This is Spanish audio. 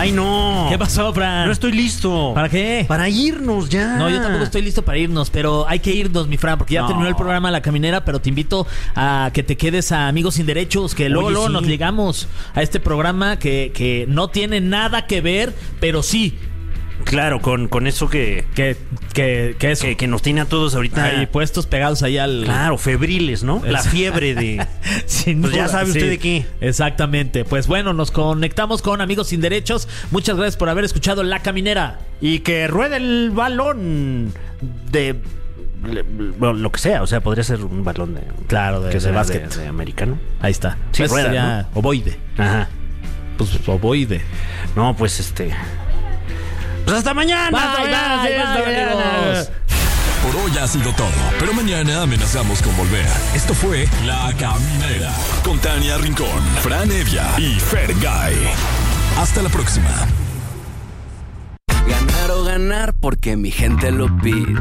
Ay, no. ¿Qué pasó, Fran? No estoy listo. ¿Para qué? Para irnos ya. No, yo tampoco estoy listo para irnos, pero hay que irnos, mi Fran, porque ya terminó el programa La Caminera, pero te invito a que te quedes a Amigos Sin Derechos, que luego sí. nos ligamos a este programa que no tiene nada que ver, pero sí. Claro, con eso que eso. que nos tiene a todos ahorita. Ahí puestos pegados ahí al... Claro, febriles, ¿no? La fiebre de... Sin Pues ya duda, sabe usted de qué. Exactamente. Pues bueno, nos conectamos con Amigos Sin Derechos. Muchas gracias por haber escuchado La Caminera. Y que ruede el balón de... Bueno, lo que sea, o sea, podría ser un balón de... Claro, de básquet. De americano. Ahí está. Sí, Pues rueda, sería ¿no? ovoide. Ajá. Pues ovoide. No, pues Pues hasta mañana. Bye, amigos. Por hoy ha sido todo, pero mañana amenazamos con volver. Esto fue La Caminera con Tania Rincón, Fran Evia y Fergay. Hasta la próxima. Ganar o ganar porque mi gente lo pide.